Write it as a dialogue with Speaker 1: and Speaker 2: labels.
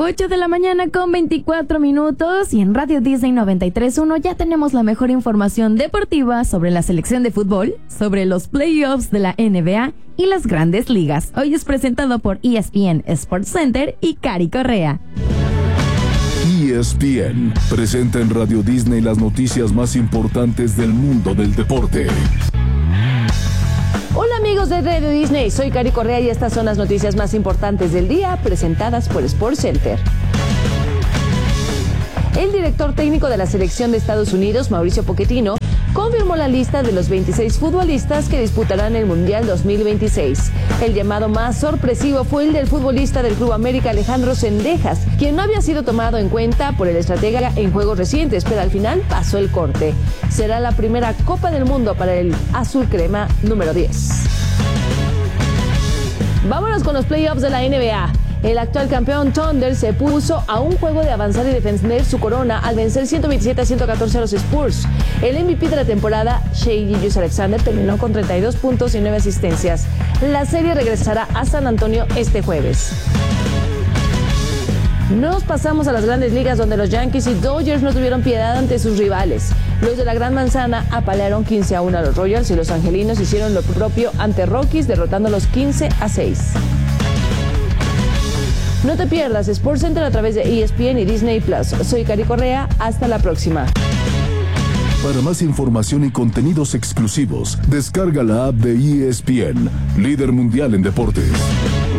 Speaker 1: 8 de la mañana con 24 minutos y en Radio Disney 93.1 ya tenemos la mejor información deportiva sobre la selección de fútbol, sobre los playoffs de la NBA y las grandes ligas. Hoy es presentado por ESPN Sports Center y Cari Correa.
Speaker 2: ESPN presenta en Radio Disney las noticias más importantes del mundo del deporte.
Speaker 3: Hola amigos de Radio Disney, soy Cari Correa y estas son las noticias más importantes del día presentadas por Sports Center. El director técnico de la selección de Estados Unidos, Mauricio Pochettino, confirmó la lista de los 26 futbolistas que disputarán el Mundial 2026. El llamado más sorpresivo fue el del futbolista del Club América, Alejandro Zendejas, quien no había sido tomado en cuenta por el estratega en juegos recientes, pero al final pasó el corte. Será la primera Copa del Mundo para el azul crema número 10. Vámonos con los playoffs de la NBA. El actual campeón Thunder se puso a un juego de avanzar y defender su corona al vencer 127-114 a los Spurs. El MVP de la temporada, Shai Gilgeous-Alexander, terminó con 32 puntos y 9 asistencias. La serie regresará a San Antonio este jueves. Nos pasamos a las grandes ligas donde los Yankees y Dodgers no tuvieron piedad ante sus rivales. Los de la Gran Manzana apalearon 15-1 a los Royals y los angelinos hicieron lo propio ante Rockies derrotándolos 15-6. No te pierdas Sports Center a través de ESPN y Disney Plus. Soy Cari Correa, hasta la próxima.
Speaker 2: Para más información y contenidos exclusivos, descarga la app de ESPN, líder mundial en deportes.